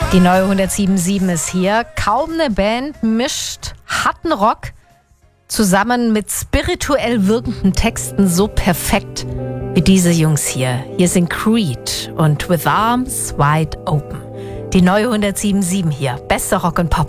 Die neue 107.7 ist hier. Kaum eine Band mischt harten Rock zusammen mit spirituell wirkenden Texten so perfekt wie diese Jungs hier. Hier sind Creed und With Arms Wide Open. Die neue 107.7 hier. Beste Rock und Pop.